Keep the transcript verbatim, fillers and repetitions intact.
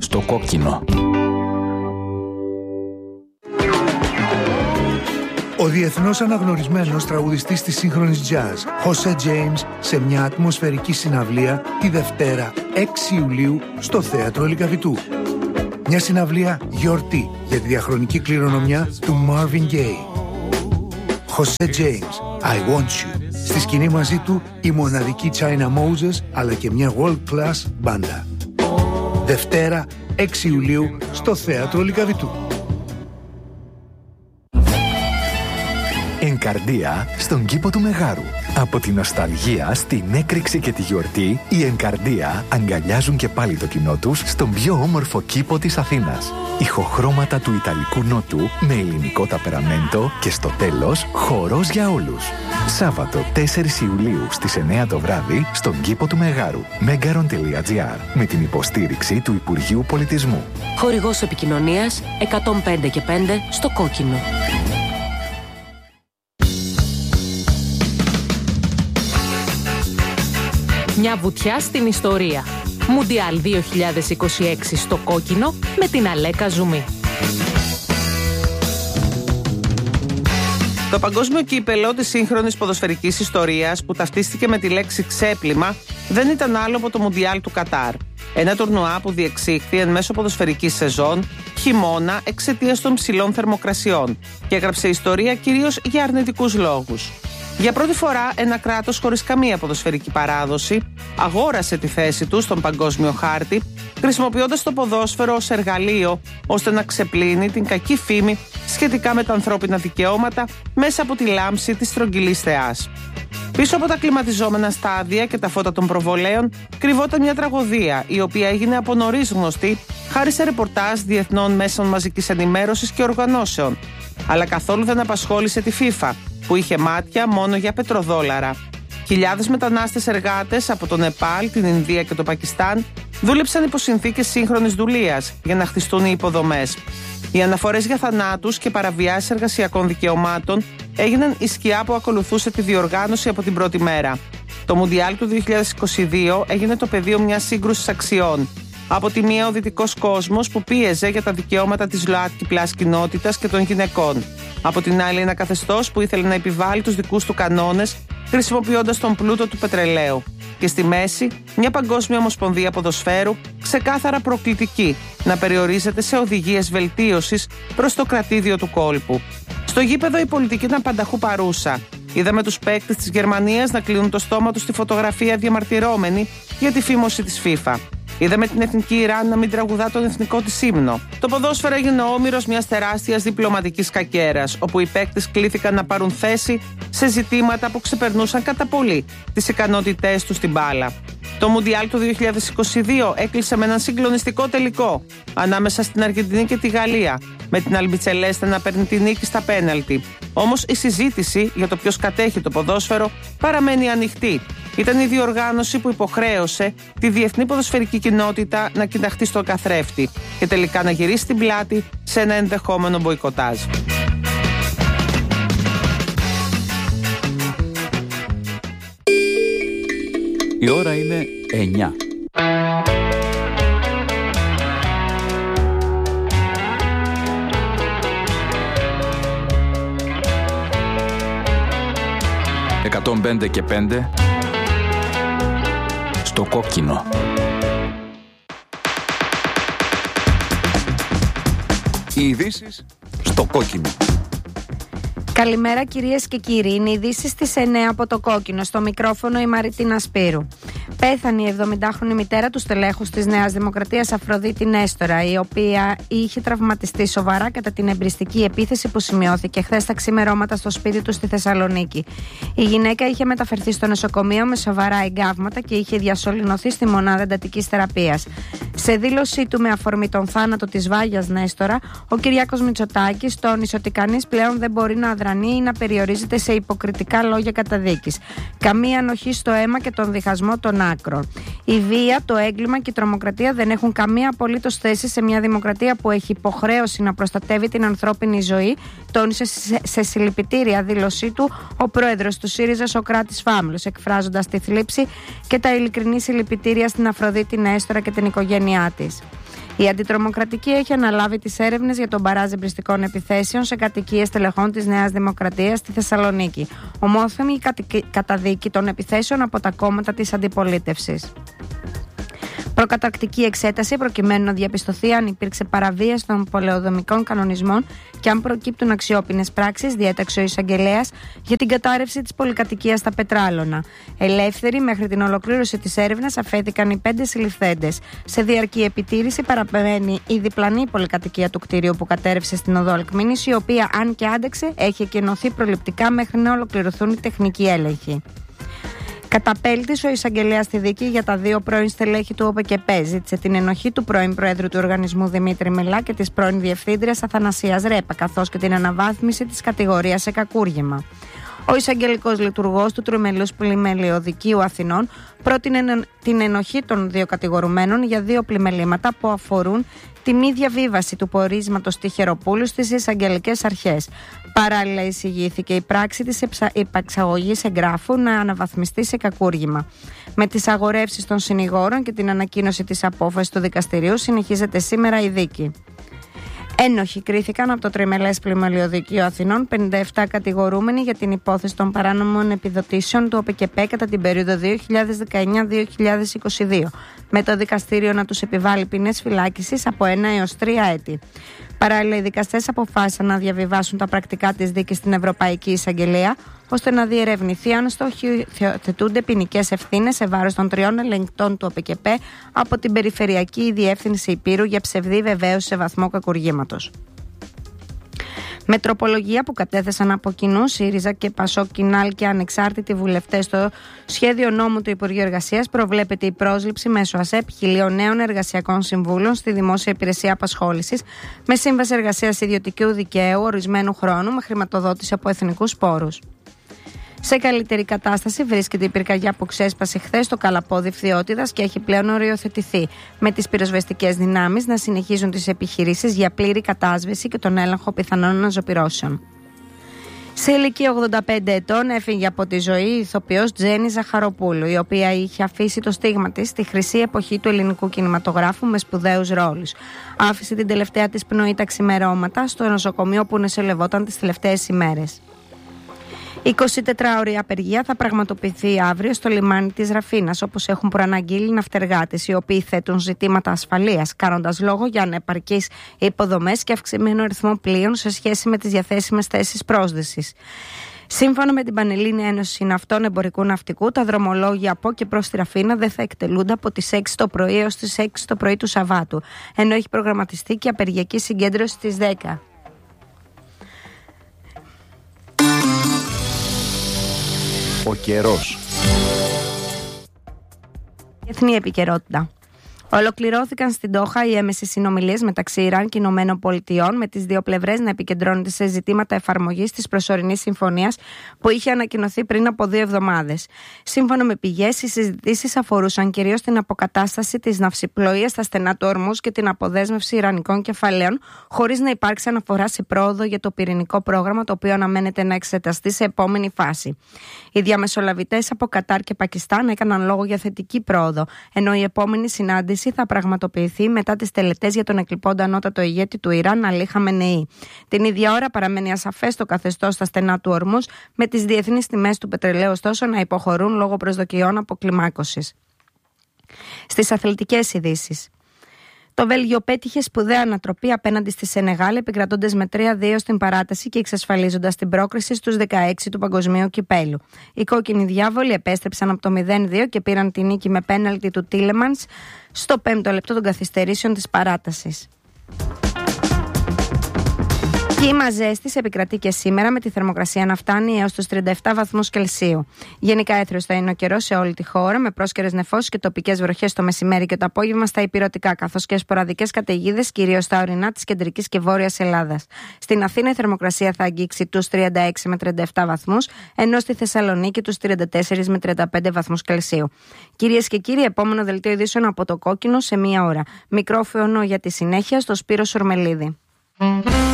στο κόκκινο. Ο διεθνώς αναγνωρισμένος τραγουδιστής της σύγχρονης jazz, Jose James, σε μια ατμοσφαιρική συναυλία τη Δευτέρα έξι Ιουλίου στο Θέατρο Λυκαβητού. Μια συναυλία γιορτή για τη διαχρονική κληρονομιά του Marvin Gaye. Jose James, I Want You. Στη σκηνή μαζί του η μοναδική China Moses, αλλά και μια world class μπάντα. Δευτέρα έξι Ιουλίου στο Θέατρο Λυκαβητού. Ενκαρδία στον κήπο του Μεγάρου. Από τη νοσταλγία στην έκρηξη και τη γιορτή, οι Ενκαρδία αγκαλιάζουν και πάλι το κοινό τους στον πιο όμορφο κήπο της Αθήνας. Ηχοχρώματα του Ιταλικού Νότου με ελληνικό ταπεραμέντο και στο τέλος χορός για όλους. Σάββατο τέσσερις Ιουλίου στις εννιά το βράδυ στον κήπο του Μεγάρου. megaron τελεία gr με την υποστήριξη του Υπουργείου Πολιτισμού. Χορηγός επικοινωνίας εκατόν πέντε και πέντε στο κόκκινο. Μια βουτιά στην ιστορία. Μουντιάλ δύο χιλιάδες είκοσι έξι στο κόκκινο με την Αλέκα Ζουμί. Το παγκόσμιο κύπελο της σύγχρονης ποδοσφαιρικής ιστορίας, που ταυτίστηκε με τη λέξη ξέπλυμα, δεν ήταν άλλο από το Μουντιάλ του Κατάρ. Ένα τουρνουά που διεξήχθη εν μέσω ποδοσφαιρικής σεζόν, χειμώνα, εξαιτίας των ψηλών θερμοκρασιών και έγραψε ιστορία κυρίως για αρνητικούς λόγους. Για πρώτη φορά, ένα κράτος χωρίς καμία ποδοσφαιρική παράδοση αγόρασε τη θέση του στον παγκόσμιο χάρτη, χρησιμοποιώντας το ποδόσφαιρο ως εργαλείο ώστε να ξεπλύνει την κακή φήμη σχετικά με τα ανθρώπινα δικαιώματα μέσα από τη λάμψη της στρογγυλής θεάς. Πίσω από τα κλιματιζόμενα στάδια και τα φώτα των προβολέων κρυβόταν μια τραγωδία, η οποία έγινε από νωρίς γνωστή χάρη σε ρεπορτάζ διεθνών μέσων μαζικής ενημέρωσης και οργανώσεων, αλλά καθόλου δεν απασχόλησε τη FIFA, που είχε μάτια μόνο για πετροδόλαρα. Χιλιάδες μετανάστες εργάτες από το Νεπάλ, την Ινδία και το Πακιστάν δούλεψαν υπό συνθήκες σύγχρονης δουλείας για να χτιστούν οι υποδομές. Οι αναφορές για θανάτους και παραβιάσεις εργασιακών δικαιωμάτων έγιναν η σκιά που ακολουθούσε τη διοργάνωση από την πρώτη μέρα. Το Μουντιάλ του δύο χιλιάδες είκοσι δύο έγινε το πεδίο μιας σύγκρουσης αξιών. Από τη μία ο δυτικός κόσμος που πίεζε για τα δικαιώματα της ΛΟΑΤΚΙ πλας κοινότητας και των γυναικών. Από την άλλη ένα καθεστώς που ήθελε να επιβάλλει τους δικούς του κανόνες χρησιμοποιώντας τον πλούτο του πετρελαίου. Και στη μέση μια παγκόσμια ομοσπονδία ποδοσφαίρου ξεκάθαρα προκλητική να περιορίζεται σε οδηγίες βελτίωσης προς το κρατήδιο του κόλπου. Στο γήπεδο η πολιτική ήταν πανταχού παρούσα. Είδαμε τους παίκτες της Γερμανίας να κλείνουν το στόμα τους στη φωτογραφία διαμαρτυρόμενοι για τη φήμωση της FIFA. Είδαμε την εθνική Ιράν να μην τραγουδά τον εθνικό της ύμνο. Το ποδόσφαιρο έγινε όμηρος μιας τεράστιας διπλωματικής κακέρας, όπου οι παίκτες κλήθηκαν να πάρουν θέση σε ζητήματα που ξεπερνούσαν κατά πολύ τις ικανότητές τους στην μπάλα. Το Μουντιάλ του δύο χιλιάδες είκοσι δύο έκλεισε με έναν συγκλονιστικό τελικό ανάμεσα στην Αργεντινή και τη Γαλλία, με την Αλμπιτσελέστε να παίρνει τη νίκη στα πέναλτι. Όμως η συζήτηση για το ποιος κατέχει το ποδόσφαιρο παραμένει ανοιχτή. Ήταν η διοργάνωση που υποχρέωσε τη διεθνή ποδοσφαιρική κοινότητα να κοιταχτεί στον καθρέφτη και τελικά να γυρίσει την πλάτη σε ένα ενδεχόμενο μποϊκοτάζ. Η ώρα είναι εννιά. εκατόν πέντε και πέντε στο κόκκινο. Οι ειδήσεις στο κόκκινο. Καλημέρα κυρίες και κύριοι, είναι οι ειδήσεις στις εννιά από το κόκκινο. Στο μικρόφωνο η Μαριτίνα Σπύρου. Πέθανε η εβδομηντάχρονη μητέρα του στελέχους της Νέας Δημοκρατίας Αφροδίτη Νέστορα, η οποία είχε τραυματιστεί σοβαρά κατά την εμπριστική επίθεση που σημειώθηκε χθες τα ξημερώματα στο σπίτι του στη Θεσσαλονίκη. Η γυναίκα είχε μεταφερθεί στο νοσοκομείο με σοβαρά εγκάβματα και είχε διασωληνωθεί στη μονάδα εντατικής θεραπείας. Σε δήλωσή του με αφορμή τον θάνατο της Βάγιας Νέστορα, ο Κυριάκος Μητσοτάκης τόνισε ότι κανείς πλέον δεν μπορεί να αδρανεί ή να περιορίζεται σε υποκριτικά λόγια καταδίκης. Καμία ανοχή στο αίμα και τον διχασμό των άκρων. Η βία, το έγκλημα και η τρομοκρατία δεν έχουν καμία απολύτως θέση σε μια δημοκρατία που έχει υποχρέωση να προστατεύει την ανθρώπινη ζωή, τόνισε σε συλληπιτήρια δήλωσή του ο πρόεδρος του ΣΥΡΙΖΑ Σωκράτης Φάμελος, εκφράζοντας τη θλίψη και τα ειλικρινή συλληπιτήρια στην Αφροδίτη Νέστορα και την οικογένειά της. Η Αντιτρομοκρατική έχει αναλάβει τις έρευνες για τον μπαράζ εμπριστικών επιθέσεων σε κατοικίες τελεχών της Νέας Δημοκρατίας στη Θεσσαλονίκη. Ομόφθεμη καταδίκη των επιθέσεων από τα κόμματα της αντιπολίτευσης. Προκαταρκτική εξέταση προκειμένου να διαπιστωθεί αν υπήρξε παραβίαση των πολεοδομικών κανονισμών και αν προκύπτουν αξιόπινες πράξεις, διέταξε ο εισαγγελέας για την κατάρρευση της πολυκατοικίας στα Πετράλωνα. Ελεύθεροι μέχρι την ολοκλήρωση της έρευνας αφέθηκαν οι πέντε συλληφθέντες. Σε διαρκή επιτήρηση παραμένει η διπλανή πολυκατοικία του κτηρίου που κατέρευσε στην οδό Αλκμήνης, η οποία, αν και άντεξε, έχει εκενωθεί προληπτικά μέχρι να ολοκληρωθούν οι τεχνικοί έλεγχοι. Καταπέλτης ο εισαγγελέας στη δίκη για τα δύο πρώην στελέχη του ΟΠΕΚΕΠΕ ζήτησε την ενοχή του πρώην Προέδρου του οργανισμού Δημήτρη Μιλά και της πρώην Διευθύντριας Αθανασίας Ρέπα, καθώς και την αναβάθμιση της κατηγορίας σε κακούργημα. Ο εισαγγελικός λειτουργός του Τριμελούς Πλημελιωδικείου Αθηνών πρότεινε την ενοχή των δύο κατηγορουμένων για δύο πλημελήματα που αφορούν τη μη διαβίβαση του πορίσματος Τυχεροπούλου στις εισαγγελικές αρχές. Παράλληλα, εισηγήθηκε η πράξη της υπαξαγωγής εγγράφου να αναβαθμιστεί σε κακούργημα. Με τις αγορεύσεις των συνηγόρων και την ανακοίνωση της απόφασης του δικαστηρίου, συνεχίζεται σήμερα η δίκη. Ένοχοι κρίθηκαν από το Τριμελές Πλημελιωδικείο Αθηνών πενήντα επτά κατηγορούμενοι για την υπόθεση των παράνομων επιδοτήσεων του ΟΠΕΚΕΠΕ κατά την περίοδο δύο χιλιάδες δεκαεννιά με δύο χιλιάδες είκοσι δύο, με το δικαστήριο να τους επιβάλλει ποινές φυλάκισης από ένα έως τρία έτη. Παράλληλα, οι δικαστές αποφάσισαν να διαβιβάσουν τα πρακτικά της δίκης στην Ευρωπαϊκή Εισαγγελία, ώστε να διερευνηθεί αν στοχοθετούνται ποινικές ευθύνες σε βάρος των τριών ελεγκτών του ΟΠΕΚΕΠΕ από την Περιφερειακή Διεύθυνση Ηπείρου για ψευδή βεβαίωση σε βαθμό κακουργήματος. Με τροπολογία που κατέθεσαν από κοινού ΣΥΡΙΖΑ και ΠΑΣΟΚ, Κινάλ και ανεξάρτητοι βουλευτές στο σχέδιο νόμου του Υπουργείου Εργασίας, προβλέπεται η πρόσληψη μέσω ΑΣΕΠ χιλίων νέων εργασιακών συμβούλων στη Δημόσια Υπηρεσία Απασχόλησης με σύμβαση εργασίας ιδιωτικού δικαίου ορισμένου χρόνου με χρηματοδότηση από εθνικούς πόρους. Σε καλύτερη κατάσταση βρίσκεται η πυρκαγιά που ξέσπασε χθες στο Καλαπόδι Φθιώτιδας και έχει πλέον οριοθετηθεί, με τις πυροσβεστικές δυνάμεις να συνεχίζουν τις επιχειρήσεις για πλήρη κατάσβεση και τον έλεγχο πιθανών αναζωπυρώσεων. Σε ηλικία ογδόντα πέντε ετών έφυγε από τη ζωή η ηθοποιός Τζέννη Ζαχαροπούλου, η οποία είχε αφήσει το στίγμα της στη χρυσή εποχή του ελληνικού κινηματογράφου με σπουδαίους ρόλους. Άφησε την τελευταία της πνοή τα ξημερώματα στο νοσοκομείο που νοσηλευόταν τις τελευταίες ημέρες. Η εικοσιτετράωρη απεργία θα πραγματοποιηθεί αύριο στο λιμάνι της Ραφίνας, όπως έχουν προαναγγείλει ναυτεργάτες, οι οποίοι θέτουν ζητήματα ασφαλείας, κάνοντας λόγο για ανεπαρκείς υποδομές και αυξημένο αριθμό πλοίων σε σχέση με τις διαθέσιμες θέσεις πρόσδεσης. Σύμφωνα με την Πανελλήνια Ένωση Ναυτών Εμπορικού Ναυτικού, τα δρομολόγια από και προς τη Ραφίνα δεν θα εκτελούνται από τις έξι το πρωί έως τις έξι το πρωί του Σαββάτου, ενώ έχει προγραμματιστεί και απεργιακή συγκέντρωση στις δέκα. Ο καιρός. Διεθνή επικαιρότητα. Ολοκληρώθηκαν στην Ντόχα οι έμεσες συνομιλίες μεταξύ Ιράν και Ηνωμένων Πολιτειών, με τις δύο πλευρές να επικεντρώνονται σε ζητήματα εφαρμογής της προσωρινής συμφωνίας που είχε ανακοινωθεί πριν από δύο εβδομάδες. Σύμφωνα με πηγές, οι συζητήσεις αφορούσαν κυρίως την αποκατάσταση της ναυσιπλοείας στα στενά του Ορμούζ και την αποδέσμευση ιρανικών κεφαλαίων, χωρίς να υπάρξει αναφορά σε πρόοδο για το πυρηνικό πρόγραμμα, το οποίο αναμένεται να εξεταστεί σε επόμενη φάση. Οι διαμεσολαβητές από Κατάρ και Πακιστάν έκαναν λόγο για θετική πρόοδο, ενώ η επόμενη συνάντηση θα πραγματοποιηθεί μετά τις τελετές για τον εκλειπώντα ανώτατο ηγέτη του Ιράν, Αλή Χαμενεή. Την ίδια ώρα παραμένει ασαφές το καθεστώς στα στενά του Ορμούζ, με τις διεθνείς τιμές του πετρελαίου ωστόσο να υποχωρούν λόγω προσδοκιών αποκλιμάκωσης. Στις αθλητικές ειδήσεις. Το Βέλγιο πέτυχε σπουδαία ανατροπή απέναντι στη Σενεγάλη, επικρατώντας με τρία δύο στην παράταση και εξασφαλίζοντας την πρόκριση στους δεκαέξι του Παγκοσμίου Κυπέλου. Οι κόκκινοι διάβολοι επέστρεψαν από το μηδέν δύο και πήραν τη νίκη με πέναλτι του Τίλεμανς στο πέμπτο λεπτό των καθυστερήσεων της παράτασης. Κύμα ζέστης επικρατεί και σήμερα, με τη θερμοκρασία να φτάνει έως τους τριάντα επτά βαθμούς Κελσίου. Γενικά έθριος θα είναι ο καιρός σε όλη τη χώρα, με πρόσκαιρες νεφώσεις και τοπικές βροχές το μεσημέρι και το απόγευμα στα ηπειρωτικά, καθώς και σποραδικές καταιγίδες κυρίως στα ορεινά της κεντρικής και βόρειας Ελλάδας. Στην Αθήνα η θερμοκρασία θα αγγίξει τους τριάντα έξι με τριάντα επτά βαθμούς, ενώ στη Θεσσαλονίκη τους τριάντα τέσσερα με τριάντα πέντε βαθμούς Κελσίου. Κυρίες και κύριοι, επόμενο δελτίο ειδήσεων από το Κόκκινο σε μία ώρα. Μικρόφωνο για τη συνέχεια στο Σπύρο Σουρμελίδη.